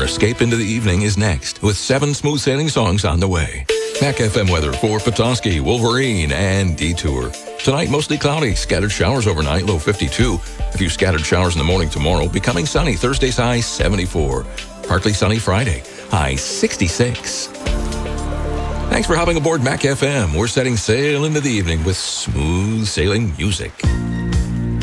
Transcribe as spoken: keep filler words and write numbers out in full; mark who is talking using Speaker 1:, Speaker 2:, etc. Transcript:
Speaker 1: escape into the evening is next, with seven smooth sailing songs on the way. Mac F M weather for Petoskey, Wolverine, and Detour. Tonight, mostly cloudy. Scattered showers overnight, low fifty-two. A few scattered showers in the morning tomorrow. Becoming sunny. Thursday's high, seventy-four. Partly sunny Friday, high sixty-six. Thanks for hopping aboard Mac F M. We're setting sail into the evening with smooth sailing music.